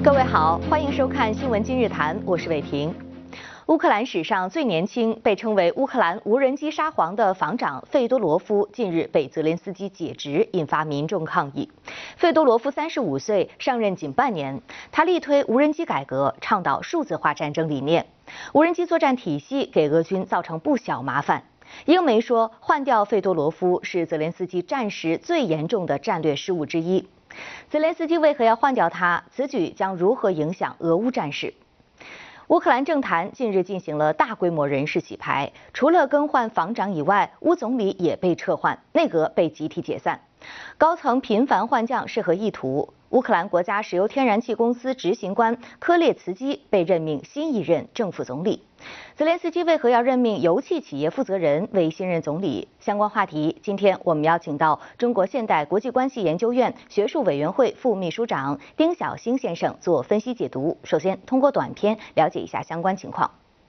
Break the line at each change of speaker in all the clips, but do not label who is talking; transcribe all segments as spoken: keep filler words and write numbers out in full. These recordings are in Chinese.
各位好，欢迎收看《新闻今日谈》，我是伟婷。乌克兰史上最年轻，被称为乌克兰无人机沙皇的防长费多罗夫近日被泽连斯基解职，引发民众抗议。费多罗夫三十五岁，上任仅半年，他力推无人机改革，倡导数字化战争理念。无人机作战体系给俄军造成不小麻烦。英媒说，换掉费多罗夫是泽连斯基战时最严重的战略失误之一。泽连斯基为何要换掉他？此举将如何影响俄乌战事？乌克兰政坛近日进行了大规模人事洗牌，除了更换防长以外，乌总理也被撤换，内阁被集体解散，高层频繁换将是何意图？乌克兰国家石油天然气公司执行官科列茨基被任命新一任政府总理。泽连斯基为何要任命油气企业负责人为新任总理？相关话题，今天我们邀请到中国现代国际关系研究院学术委员会副秘书长丁晓星先生做分析解读。首先，通过短片了解一下相关情况。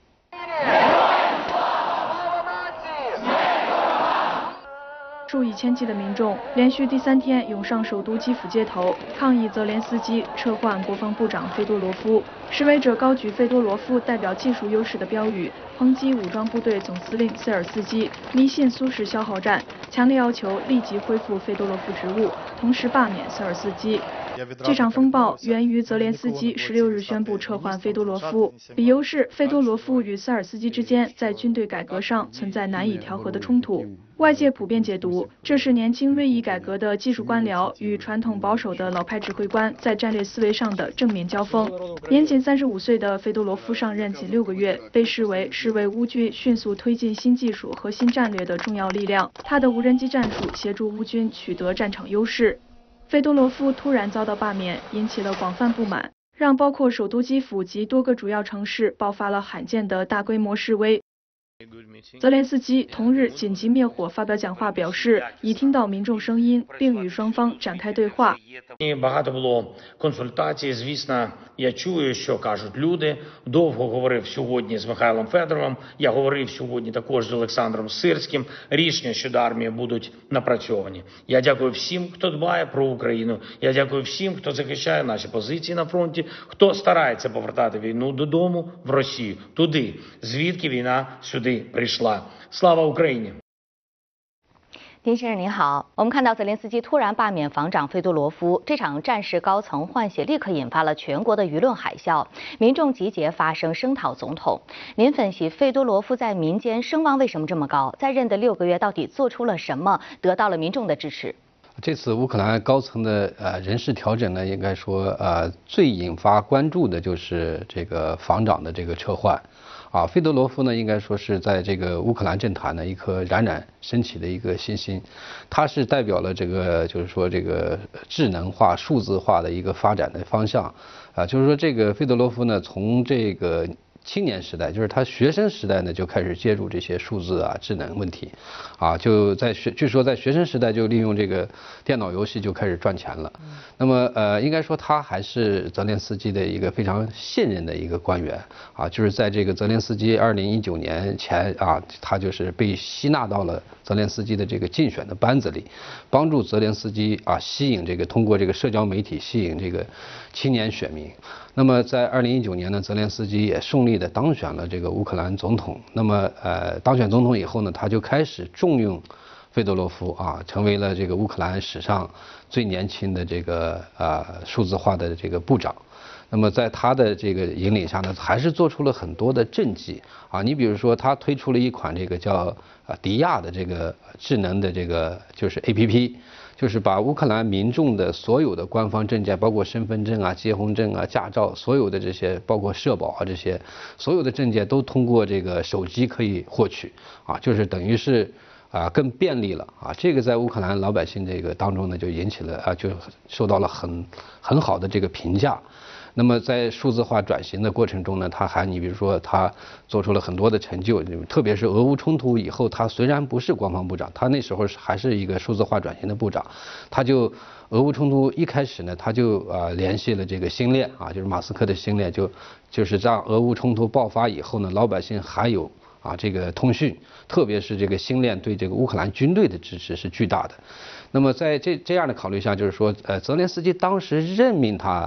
数以千计的民众连续第三天涌上首都基辅街头，抗议泽连斯基撤换国防部长费多罗夫。示威者高举费多罗夫代表技术优势的标语，抨击武装部队总司令塞尔斯基迷信苏式消耗战，强烈要求立即恢复费多罗夫职务，同时罢免塞尔斯基。这场风暴源于泽连斯基十六日宣布撤换费多罗夫，理由是费多罗夫与塞尔斯基之间在军队改革上存在难以调和的冲突。外界普遍解读，这是年轻锐意改革的技术官僚与传统保守的老派指挥官在战略思维上的正面交锋。年仅三十五岁的费多罗夫上任仅六个月，被视为是为乌军迅速推进新技术和新战略的重要力量。他的无人机战术协助乌军取得战场优势。费多罗夫突然遭到罢免，引起了广泛不满，让包括首都基辅及多个主要城市爆发了罕见的大规模示威。泽连斯基同日紧急灭火发表讲话，表示已听到民众声音，并与双方展开对话。
Багато було консультацій, звісно, я чую, що кажуть люди. Довго говорив сьогодні з Михайлом Федоровим, я говорив сьогодні також з Олександром Сирським. Рішення щодо армії будуть напрацьовані. Я дякую всім, хто дбає про Україну. Я дякую всім, хто захищає наші позиції на фронті, хто старається повертати війну додому, в Росію, туди, звідки війна сюди прийшла. Слава Україні!
丁先生您好，我们看到泽连斯基突然罢免防长费多罗夫，这场战时高层换血立刻引发了全国的舆论海啸，民众集结发声声讨总统。您分析费多罗夫在民间声望为什么这么高？在任的六个月到底做出了什么，得到了民众的支持？
这次乌克兰高层的呃人事调整呢，应该说呃最引发关注的就是这个防长的这个撤换。啊，费多罗夫呢，应该说是在这个乌克兰政坛呢一颗冉冉升起的一个新星，他是代表了这个就是说这个智能化、数字化的一个发展的方向。啊，就是说这个费多罗夫呢，从这个青年时代，就是他学生时代呢就开始接触这些数字啊、智能问题，啊，就在学，据说在学生时代就利用这个电脑游戏就开始赚钱了。嗯、那么呃，应该说他还是泽连斯基的一个非常信任的一个官员啊，就是在这个泽连斯基二零一九年前啊，他就是被吸纳到了泽连斯基的这个竞选的班子里，帮助泽连斯基啊吸引这个通过这个社交媒体吸引这个青年选民。那么在二零一九年呢，泽连斯基也顺利的当选了这个乌克兰总统。那么呃，当选总统以后呢，他就开始重用费多罗夫啊，成为了这个乌克兰史上最年轻的这个呃数字化的这个部长。那么在他的这个引领下呢，还是做出了很多的政绩啊。你比如说，他推出了一款这个叫啊迪亚的这个智能的这个就是 A P P。就是把乌克兰民众的所有的官方证件，包括身份证啊、结婚证啊、驾照，所有的这些，包括社保啊这些，所有的证件都通过这个手机可以获取啊，就是等于是啊更便利了啊。这个在乌克兰老百姓这个当中呢，就引起了啊，就受到了很很好的这个评价。那么在数字化转型的过程中呢，他还你比如说他做出了很多的成就，特别是俄乌冲突以后，他虽然不是国防部长，他那时候还是一个数字化转型的部长，他就俄乌冲突一开始呢，他就啊、呃、联系了这个星链啊，就是马斯克的星链，就就是让俄乌冲突爆发以后呢，老百姓还有啊这个通讯，特别是这个星链对这个乌克兰军队的支持是巨大的。那么在这这样的考虑下，就是说呃泽连斯基当时任命他。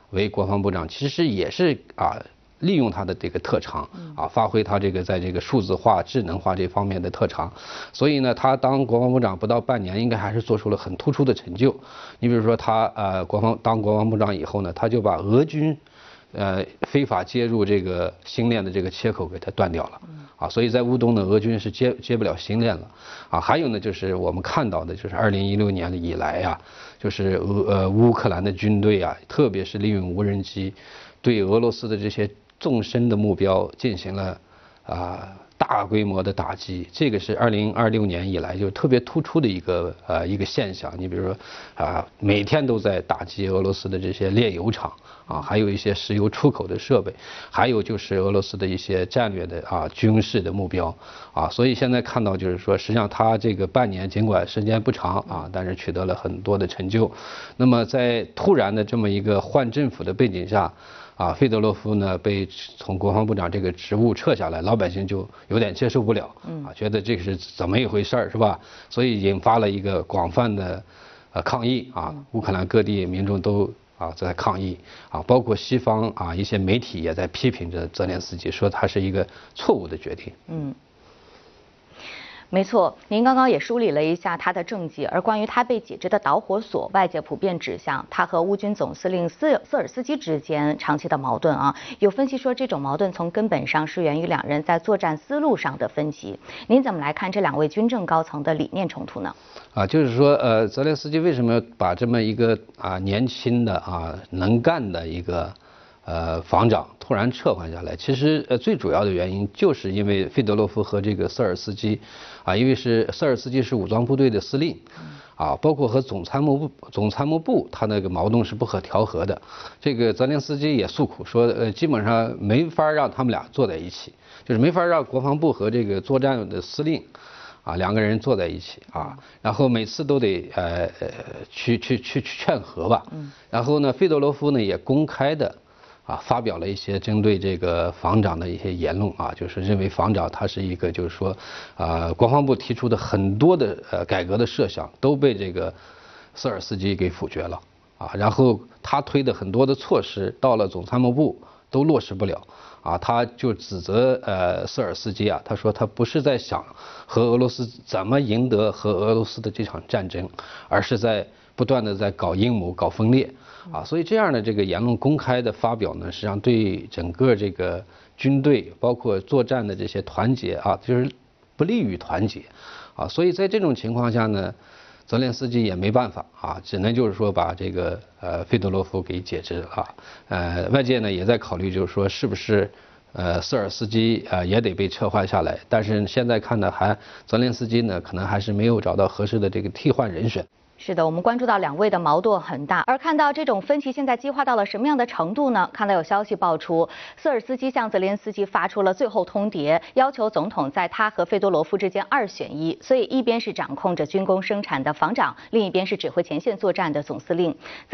为国防部长，其实也是啊。利用他的这个特长啊，发挥他这个在这个数字化、智能化这方面的特长，所以呢，他当国防部长不到半年，应该还是做出了很突出的成就。你比如说他呃，国防当国防部长以后呢，他就把俄军呃非法接入这个星链的这个切口给它断掉了啊，所以在乌东呢，俄军是接接不了星链了啊。还有呢，就是我们看到的，就是二零一六年以来呀、啊，就是俄呃乌克兰的军队啊，特别是利用无人机对俄罗斯的这些纵深的目标进行了啊大规模的打击，这个是二零二六年以来就特别突出的一个呃一个现象。你比如说啊，每天都在打击俄罗斯的这些炼油厂啊，还有一些石油出口的设备，还有就是俄罗斯的一些战略的啊军事的目标啊。所以现在看到就是说，实际上他这个半年尽管时间不长啊，但是取得了很多的成就。那么在突然的这么一个换政府的背景下。啊，费德罗夫呢被从国防部长这个职务撤下来，老百姓就有点接受不了，啊，觉得这个是怎么一回事儿，是吧？所以引发了一个广泛的呃抗议啊，乌克兰各地民众都啊在抗议啊，包括西方啊一些媒体也在批评着泽连斯基，说他是一个错误的决定。
嗯。没错，您刚刚也梳理了一下他的政绩，而关于他被解职的导火索，外界普遍指向他和乌军总司令斯瑟尔斯基之间长期的矛盾啊。有分析说，这种矛盾从根本上是源于两人在作战思路上的分歧。您怎么来看这两位军政高层的理念冲突呢？
啊，就是说，呃，泽连斯基为什么把这么一个啊年轻的啊能干的一个呃防长突然撤换下来？其实呃最主要的原因就是因为费德罗夫和这个瑟尔斯基，啊，因为是瑟尔斯基是武装部队的司令，啊，包括和总参谋部总参谋部他那个矛盾是不可调和的。这个泽连斯基也诉苦说，呃，基本上没法让他们俩坐在一起，就是没法让国防部和这个作战的司令。啊，两个人坐在一起啊，然后每次都得呃呃去去去去劝和吧。嗯。然后呢，费德罗夫呢也公开的啊发表了一些针对这个防长的一些言论啊，就是认为防长他是一个就是说啊国防部提出的很多的呃改革的设想都被这个瑟尔斯基给否决了啊，然后他推的很多的措施到了总参谋部都落实不了。啊，他就指责呃瑟尔斯基啊，他说他不是在想和俄罗斯怎么赢得和俄罗斯的这场战争，而是在不断的在搞阴谋、搞分裂啊，所以这样的这个言论公开的发表呢，实际上对整个这个军队包括作战的这些团结啊，就是不利于团结啊，所以在这种情况下呢。泽连斯基也没办法啊，只能就是说把这个呃费德罗夫给解职啊，呃外界呢也在考虑就是说是不是呃瑟尔斯基啊、呃、也得被撤换下来，但是现在看呢还泽连斯基呢可能还是没有找到合适的这个替换人选。
是的，我们关注到两位的矛盾很大，而看到这种分歧现在激化到了什么样的程度呢？看到有消息爆出，瑟尔斯基向泽连斯基发出了最后通牒，要求总统在他和费多罗夫之间二选一，所以一边是掌控着军工生产的防长，另一边是指挥前线作战的总司令。